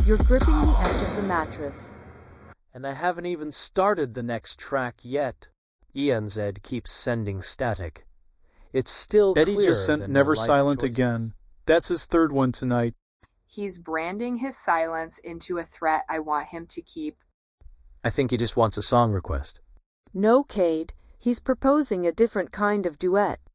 You're gripping the edge of the mattress. And I haven't even started the next track yet. ENZ keeps sending static. It's still Eddie clearer just sent than Never my life Silent choices. again. That's his third one tonight. He's branding his silence into a threat I want him to keep. I think he just wants a song request. No, Cade. He's proposing a different kind of duet.